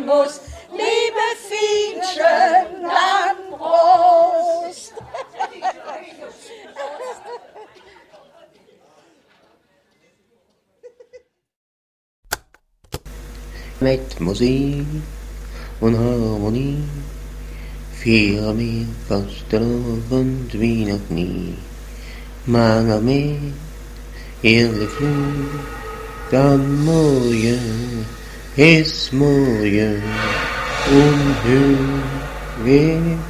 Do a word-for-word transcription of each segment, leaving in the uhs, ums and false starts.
muss. Liebe Fienchen, dann Prost! Mit Musik und Harmonie feiern wir Fastelavond wie noch nie. Maar meer eerlijk vloed dan morgen is morgen onheugelijk.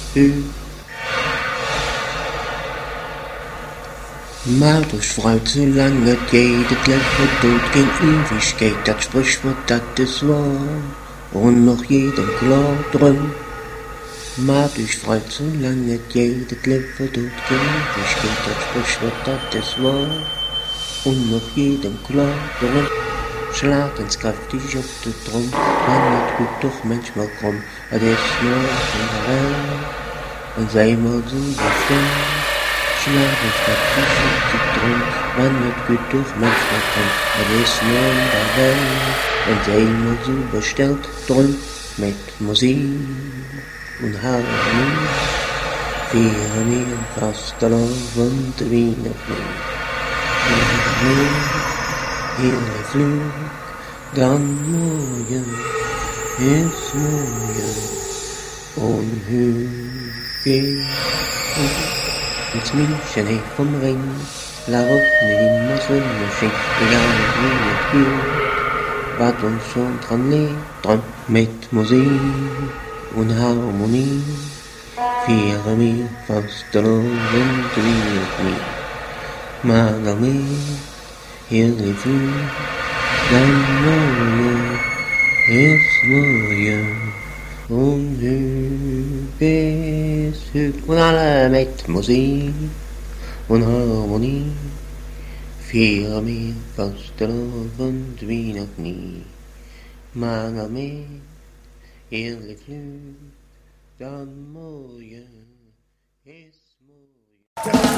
Maar dus fruit zolang het geht, het leven dood geen Ewigkeit, dat Sprichwort dat is wahr, und noch jedem klar drum. Maar dus fruit zolang het geht, het leven dood geen Ewigkeit, dat Sprichwort dat is wahr, und noch jedem klar drum. Schlag uns kräftig auf de Drum, man wird gut doch manchmal krumm, het is nur in der Welt, und sei mal so befreit. Schlag uns kräftig auf de Drum, man wird gut doch manchmal krumm, het is nur in der Welt, und sei mal so bestellt drum, mit Musik und Harmonie, feiern wir Fastelavond wie noch nie. Heerlijk vloed, dan morgen is morgen onheugelijk. Het München heeft vom Ring, waarop nu immer Sonnenschein, egal wie het geht, wat ons schon dran lebt, dran mit Musik und Harmonie, feiern wir Fastelavond wie noch nie. Maar dan meer heerlijk vloed, dan morgen is morgen onheugelijk. Und alle mit Musik und Harmonie feiern wir Fastelavond wie noch nie. Maar dan meer heerlijk vloed, dan morgen is morgen.